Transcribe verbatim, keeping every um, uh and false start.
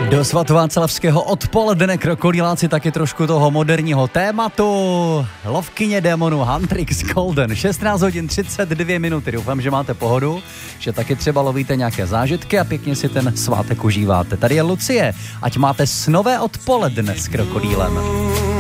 Do svatováclavského odpoledne, krokodýláci, taky trošku toho moderního tématu. Lovkyně démonů Huntrix Golden, šestnáct hodin třicet dvě minuty. Doufám, že máte pohodu, že taky třeba lovíte nějaké zážitky a pěkně si ten svátek užíváte. Tady je Lucie, ať máte snové odpoledne s krokodýlem.